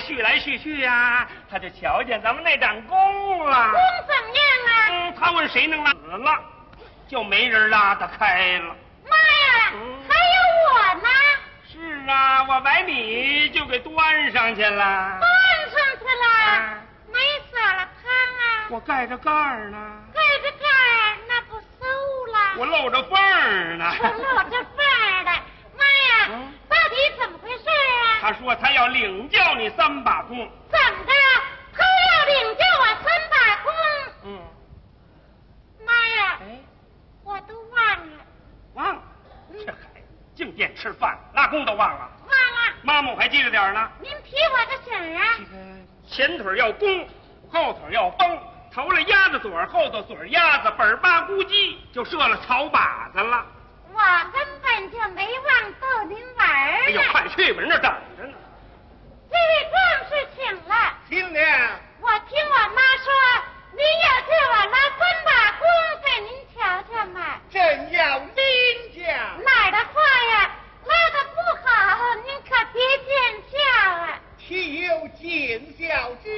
续来续去呀，他就瞧见咱们那盏弓了。 弓怎么样啊？ 他问谁能拉死了，就没人拉得开了。 妈呀，还有我呢！ 是啊，我把你就给端上去了。 端上去了，没撒了汤啊？ 我盖着盖儿呢。 盖着盖儿，那不馊了？ 我露着缝儿呢。 我露着缝儿的。妈呀，到底怎么回事啊？ 他说他要领教你3把弓。 怎么的？他要领教我3把弓？妈呀，我都忘了。 忘了？这孩子净惦吃饭，拉弓都忘了。 忘了。 妈妈我还记着点呢。 您提我个醒啊！ 前腿要弓，后腿要绷，头了鸭子嘴，后头嘴鸭子，本巴咕叽就射了草靶子了。 我根本就没忘逗您玩儿。 哎呦，快去吧，人那等着呢。 这位壮士请了。 听了。 我听我妈说，您要叫我拉3把弓给您瞧瞧嘛。 正要领教。 哪儿的话呀，拉得不好，您可别见笑啊。 岂有见笑之